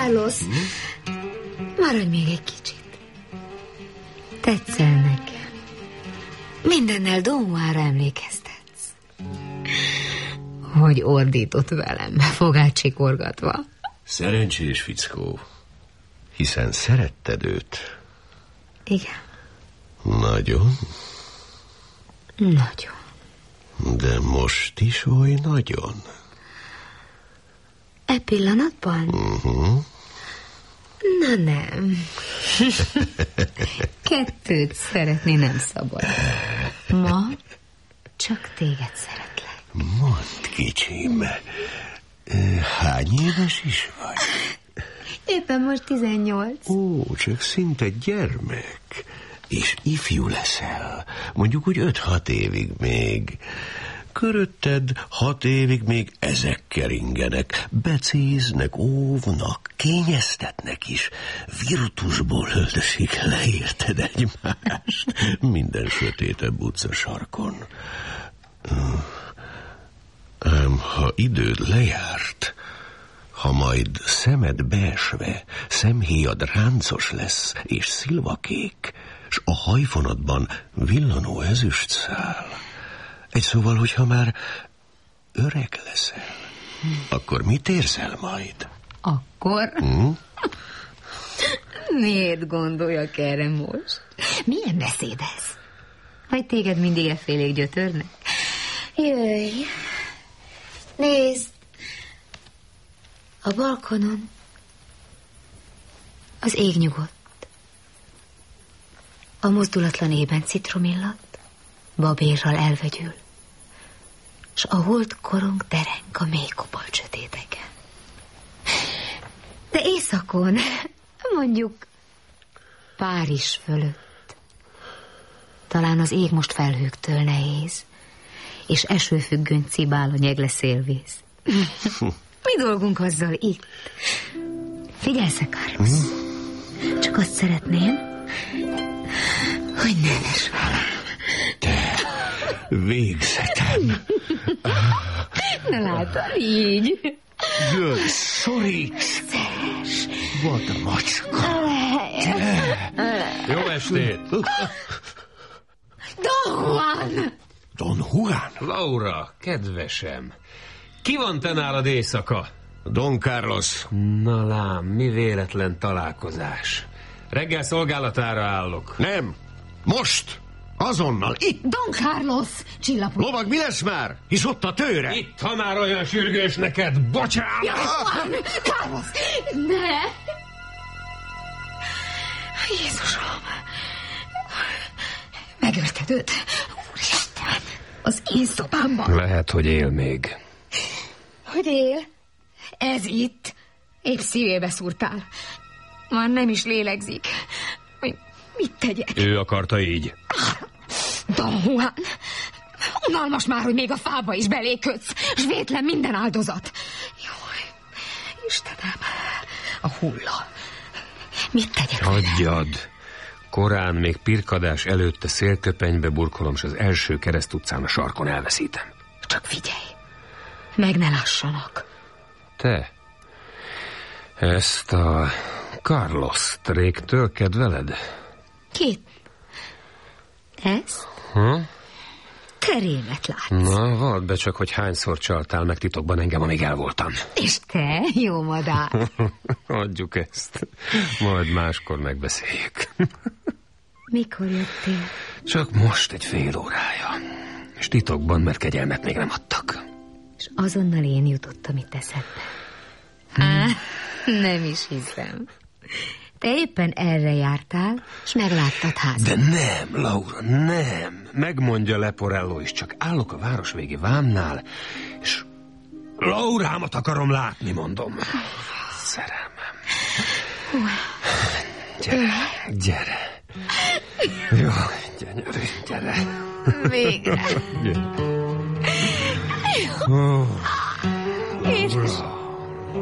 Carlos, maradj még egy kicsit. Tetszel nekem. Mindennel Don Juanra emlékeztetsz. Hogy ordított velem, fogát csikorgatva. Szerencsés fickó, hiszen szeretted őt. Igen. Nagyon? Nagyon. De most is oly nagyon? E pillanatban? Na nem. Kettőt szeretni nem szabad. Ma csak téged szeretlek. Mondd, kicsim, hány éves is vagy? Éppen most 18. Ó, csak szinte gyermek. És ifjú leszel, mondjuk úgy 5-6 évig még. Körötted 6 évig még ezek keringenek, becéznek, óvnak, kényeztetnek is. Virtusból öldösik le, érted egymást? Minden sötétebb utca sarkon. Ám ha időd lejárt, ha majd szemed beesve, szemhéjad ráncos lesz és szilvakék, s a hajfonodban villanó ezüstszál, egy szóval, hogyha már öreg leszel, akkor mit érzel majd? Akkor? Miért gondoljak erre most? Milyen beszéd ez? Vagy téged mindig effélék gyötörnek? Jöjj, nézd, a balkonon az ég nyugodt. A mozdulatlan ében citromillat, babérral elvegyül, s a holt korong dereng a mély kobolt sötéteken. De éjszakon, mondjuk Párizs fölött, talán az ég most felhőktől nehéz, és esőfüggöny cibál a nyegle szélvész. Mi dolgunk azzal itt? Figyelsz-e, Carlos? Csak azt szeretném, hogy neves velem. Te végzetem. Na látod, így. Jöjj, szoríts. Vad a macska. Jó estét. Don Juan! Don Juan? Laura, kedvesem, ki van te nálad éjszaka? Don Carlos. Na lám, mi véletlen találkozás. Reggel szolgálatára állok. Nem, most, azonnal, itt. Don Carlos, csillapodj. Lovag, mi lesz már? Hisz ott a tőre. Itt, ha már olyan sürgős neked, bocsánat! Juan, Carlos, ne! Jézusom, megölted őt. Úristen, az én szobámban. Lehet, hogy él még. Hogy él? Ez itt. Épp szívébe szúrtál. Már nem is lélegzik. Mit tegyek? Ő akarta így. Don Juan, unalmas már, hogy még a fába is beléködsz, s vétlen minden áldozat. Jaj, Istenem, a hulla. Mit tegyek? Adjad. Korán, még pirkadás előtt a szélköpenybe burkolom, s az első keresztutcán a sarkon elveszítem. Csak figyelj, meg ne lássanak. Te, ezt a Carlost régtől kedveled? Kit? Ezt? Te rémet látsz. Na, vald be csak, hogy hányszor csaltál meg titokban engem, amíg el voltam. És te, jó madár. Adjuk ezt. Majd máskor megbeszéljük. Mikor jöttél? Csak most egy fél órája. És titokban, mert kegyelmet még nem adtak. És azonnal én jutottam itt eszedbe. Nem is hiszem. Te éppen erre jártál, és megláttad házat. De nem, Laura, nem. Megmondja Leporello is, csak állok a városvégi vámnál, és Laurámat akarom látni, mondom. Szerelmem. Gyere. Jó, gyönyörű, gyere. Végre. Gyere. Jézus.